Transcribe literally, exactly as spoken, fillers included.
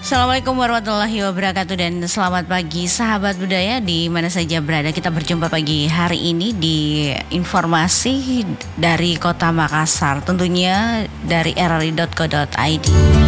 Assalamualaikum warahmatullahi wabarakatuh dan selamat pagi sahabat budaya di mana saja berada. Kita berjumpa pagi hari ini di informasi dari Kota Makassar, tentunya dari r r i dot co dot i d.